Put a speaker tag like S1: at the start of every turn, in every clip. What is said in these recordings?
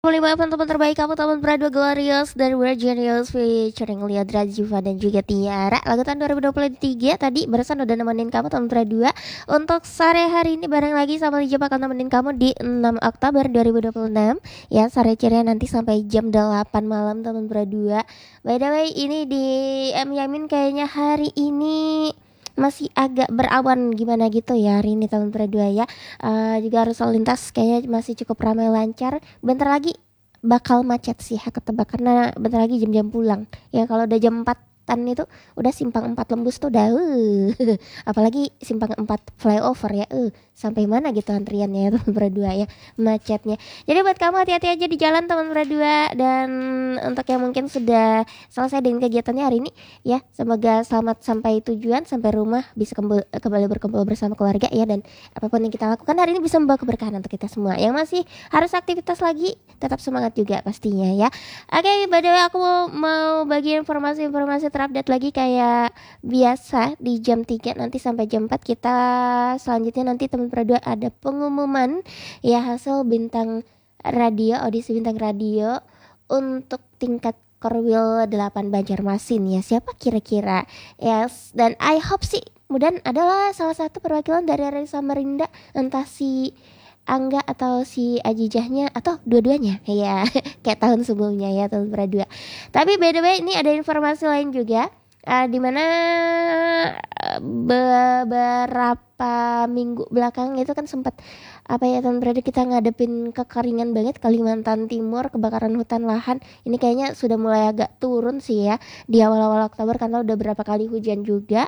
S1: 5 teman terbaik kamu teman Prado Glorious dan We're Genius featuring Lia Drajiva dan juga Tiara. Lagu tahun 2023 tadi barusan udah nemenin kamu teman Prado. Untuk sore hari ini bareng lagi sama Lijah bakal nemenin kamu di 6 Oktober 2026. Ya sore ceria nanti sampai jam 8 malam teman Prado. By the way ini di M Yamin kayaknya hari ini masih agak berawan gimana gitu ya hari ini tahun berdua ya. Juga arus lalu lintas kayaknya masih cukup ramai lancar. Bentar lagi bakal macet sih aku tebak karena bentar lagi jam-jam pulang ya. Kalau udah jam 4 itu udah simpang 4 Lembus tuh udah apalagi simpang 4 flyover ya sampai mana gitu antriannya ya teman berdua ya, macetnya. Jadi buat kamu hati-hati aja di jalan teman berdua. Dan untuk yang mungkin sudah selesai dengan kegiatannya hari ini ya, semoga selamat sampai tujuan, sampai rumah bisa kembali berkumpul bersama keluarga ya. Dan apapun yang kita lakukan hari ini bisa membawa keberkahan untuk kita semua. Yang masih harus aktivitas lagi tetap semangat juga pastinya ya. Oke, by the way aku mau bagi informasi-informasi terupdate lagi kayak biasa di jam 3 nanti sampai jam 4 kita selanjutnya nanti teman berdua ada pengumuman ya hasil bintang radio, audisi bintang radio untuk tingkat Korwil 8 Banjarmasin ya. Siapa kira-kira? Yes, dan I hope sih mudah adalah salah satu perwakilan dari Area Samarinda, entah si Angga atau si Ajijahnya atau dua-duanya ya. Kayak tahun sebelumnya ya, tahun berdua. Tapi by the way ini ada informasi lain juga, di mana beberapa minggu belakang itu kan sempat apa ya tahun berada kita ngadepin kekeringan banget Kalimantan Timur, kebakaran hutan lahan. Ini kayaknya sudah mulai agak turun sih ya di awal-awal Oktober karena udah berapa kali hujan juga.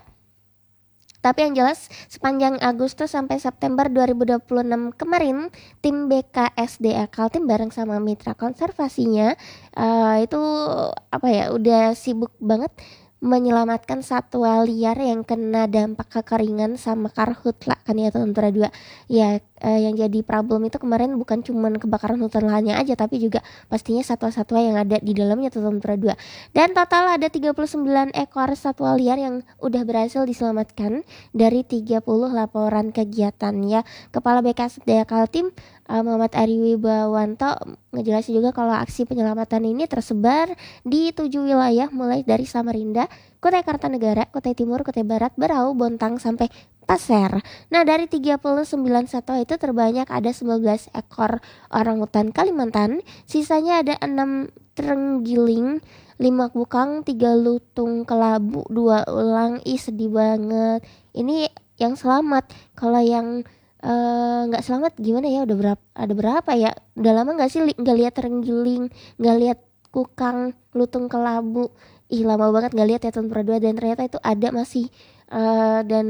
S1: Tapi yang jelas sepanjang Agustus sampai September 2026 kemarin tim BKSDA Kaltim bareng sama mitra konservasinya itu apa ya udah sibuk banget menyelamatkan satwa liar yang kena dampak kekeringan sama karhutla kan ya teman-teman dua ya. Yang jadi problem itu kemarin bukan cuman kebakaran hutan lahannya aja tapi juga pastinya satwa-satwa yang ada di dalamnya teman-teman dua. Dan total ada 39 ekor satwa liar yang udah berhasil diselamatkan dari 30 laporan kegiatan ya. Kepala BKSDA Kaltim Muhammad Ari Wibawanto ngejelasin juga kalau aksi penyelamatan ini tersebar di 7 wilayah mulai dari Samarinda, Kutai Kartanegara, Kutai Timur, Kutai Barat, Berau, Bontang sampai Pasir. Nah dari 39 satwa itu terbanyak ada 19 ekor orangutan Kalimantan, sisanya ada 6 terenggiling, 5 kukang, 3 lutung kelabu, 2 ulang. Sedih banget. Ini yang selamat. Kalau yang nggak selamat gimana ya? Udah berapa? Ada berapa ya? Udah lama nggak sih nggak lihat terenggiling, nggak lihat kukang, lutung kelabu. Lama banget nggak lihat ya tahun berdua. Dan ternyata itu ada masih dan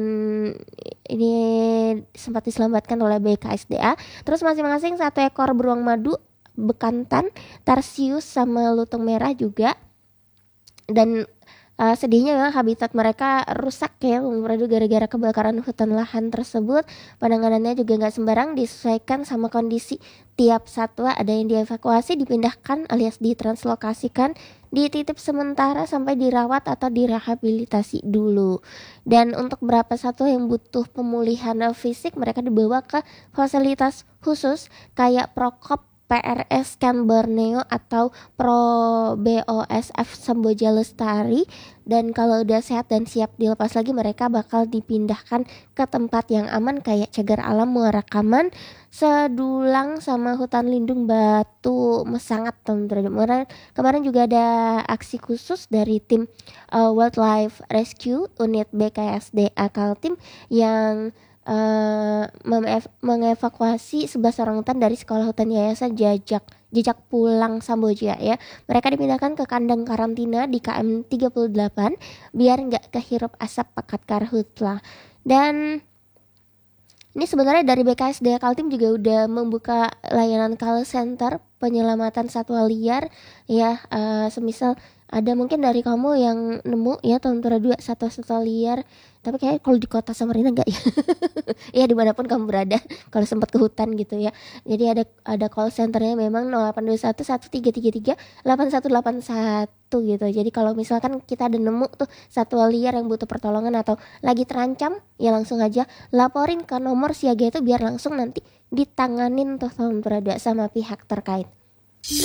S1: ini sempat diselamatkan oleh BKSDA. Terus masing-masing 1 ekor beruang madu, bekantan, tarsius sama lutung merah juga. Dan sedihnya memang habitat mereka rusak ya gara-gara kebakaran hutan lahan tersebut. Penanganannya juga nggak sembarang, disesuaikan sama kondisi tiap satwa. Ada yang dievakuasi, dipindahkan alias ditranslokasikan, dititip sementara sampai dirawat atau direhabilitasi dulu. Dan untuk beberapa satwa yang butuh pemulihan fisik mereka dibawa ke fasilitas khusus kayak Prokop PRS Ken Borneo atau Pro BOSF Semboja Lestari. Dan kalau udah sehat dan siap dilepas lagi mereka bakal dipindahkan ke tempat yang aman kayak Cagar Alam Muara Kaman, Sedulang sama hutan lindung Batu Mesangat teman-teman. Kemarin juga ada aksi khusus dari tim Wildlife Rescue unit BKSDA Kaltim yang mengevakuasi 11 orangutan dari sekolah hutan yayasan jejak pulang Samboja ya. Mereka dipindahkan ke kandang karantina di KM 38 biar nggak kehirup asap pekat karhutla. Dan ini sebenarnya dari BKSDA Kaltim juga udah membuka layanan call center penyelamatan satwa liar ya. Semisal ada mungkin dari kamu yang nemu ya tahun 2 satwa-satwa liar, tapi kayak kalau di kota Samarinda enggak ya. Ya dimanapun kamu berada kalau sempat ke hutan gitu ya. Jadi ada call centernya memang 0821 1333 8181 gitu. Jadi kalau misalkan kita ada nemu tuh satwa liar yang butuh pertolongan atau lagi terancam ya langsung aja laporin ke nomor siaga itu biar langsung nanti ditanganin tuh tahun berada sama pihak terkait.